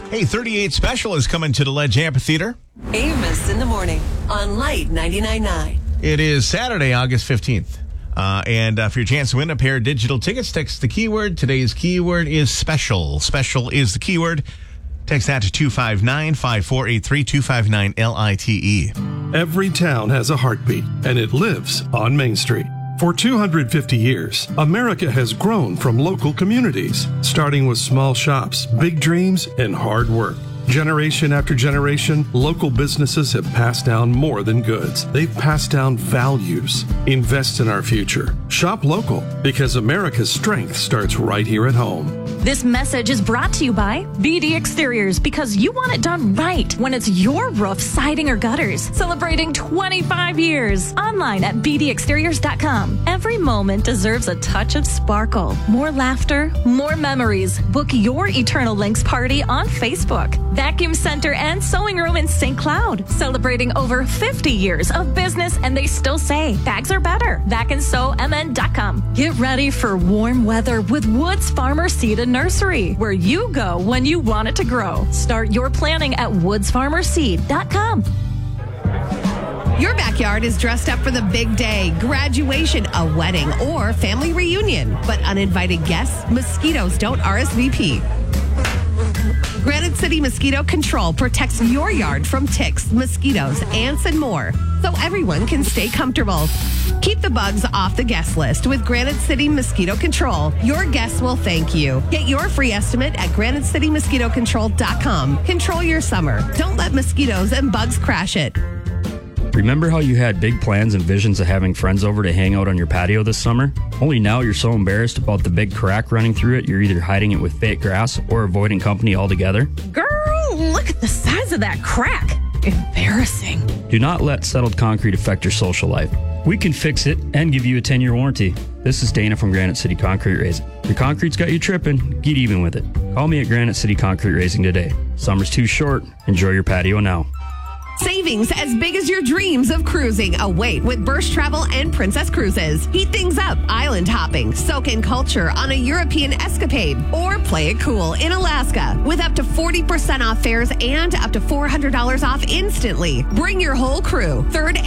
Hey, 38 Special is coming to the Ledge Amphitheater. Amos in the morning on Light 99.9. It is Saturday, August 15th. And for your chance to win a pair of digital tickets, text the keyword. Today's keyword is special. Special is the keyword. Text that to 259-5483, 259-LITE. Every town has a heartbeat, and it lives on Main Street. For 250 years, America has grown from local communities, starting with small shops, big dreams, and hard work. Generation after generation, local businesses have passed down more than goods. They've passed down values. Invest in our future. Shop local, because America's strength starts right here at home. This message is brought to you by BD Exteriors, because you want it done right when it's your roof, siding, or gutters. Celebrating 25 years. Online at bdexteriors.com. Every moment deserves a touch of sparkle. More laughter, more memories. Book your Eternal Links party on Facebook. Vacuum Center and Sewing Room in St. Cloud. Celebrating over 50 years of business, and they still say bags are better. VacandSewMN.com. Get ready for warm weather with Woods Farmer Seed and Nursery, where you go when you want it to grow. Start your planning at woodsfarmerseed.com. Your backyard is dressed up for the big day, graduation, a wedding, or family reunion. But uninvited guests, mosquitoes don't RSVP. Granite City Mosquito Control protects your yard from ticks, mosquitoes, ants, and more, so everyone can stay comfortable. Keep the bugs off the guest list with Granite City Mosquito Control. Your guests will thank you. Get your free estimate at GraniteCityMosquitoControl.com. Control your summer. Don't let mosquitoes and bugs crash it. Remember how you had big plans and visions of having friends over to hang out on your patio this summer? Only now you're so embarrassed about the big crack running through it, you're either hiding it with fake grass or avoiding company altogether? Girl, look at the size of that crack. Embarrassing. Do not let settled concrete affect your social life. We can fix it and give you a 10-year warranty. This is Dana from Granite City Concrete Raising. Your concrete's got you tripping, get even with it. Call me at Granite City Concrete Raising today. Summer's too short. Enjoy your patio now. Savings as big as your dreams of cruising await with Burst Travel and Princess Cruises. Heat things up, island hopping, soak in culture on a European escapade, or play it cool in Alaska with up to 40% off fares and up to $400 off instantly. Bring your whole crew. Third